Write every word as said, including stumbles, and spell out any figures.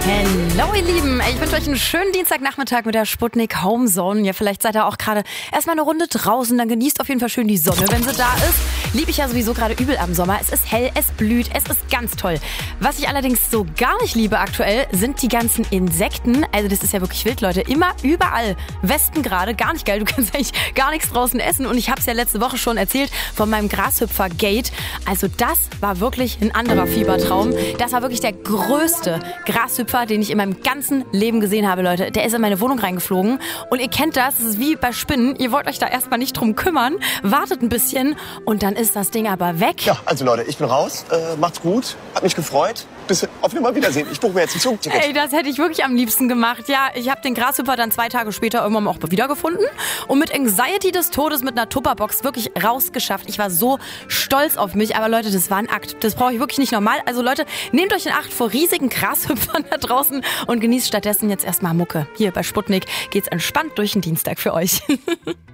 Hallo ihr Lieben, ich wünsche euch einen schönen Dienstagnachmittag mit der Sputnik Homezone. Ja, vielleicht seid ihr auch gerade erstmal eine Runde draußen, dann genießt auf jeden Fall schön die Sonne, wenn sie da ist. Liebe ich ja sowieso gerade übel am Sommer. Es ist hell, es blüht, es ist ganz toll. Was ich allerdings so gar nicht liebe aktuell, sind die ganzen Insekten. Also das ist ja wirklich wild, Leute. Immer, überall. Westen gerade, gar nicht geil. Du kannst eigentlich gar nichts draußen essen. Und ich habe es ja letzte Woche schon erzählt von meinem Grashüpfer-Gate. Also das war wirklich ein anderer Fiebertraum. Das war wirklich der größte Grashüpfer, den ich in meinem ganzen Leben gesehen habe, Leute. Der ist in meine Wohnung reingeflogen. Und ihr kennt das, das ist wie bei Spinnen. Ihr wollt euch da erstmal nicht drum kümmern. Wartet ein bisschen und dann ist das Ding aber weg. Ja, also Leute, ich bin raus. Äh, macht's gut. Hat mich gefreut. Bis auf Wiedersehen. Ich buche mir jetzt ein Zugticket. Ey, das hätte ich wirklich am liebsten gemacht. Ja, ich habe den Grashüpfer dann zwei Tage später irgendwann auch wiedergefunden und mit Anxiety des Todes mit einer Tupperbox wirklich rausgeschafft. Ich war so stolz auf mich. Aber Leute, das war ein Akt. Das brauche ich wirklich nicht normal. Also Leute, nehmt euch in Acht vor riesigen Grashüpfern da draußen und genießt stattdessen jetzt erstmal Mucke. Hier bei Sputnik geht's entspannt durch den Dienstag für euch.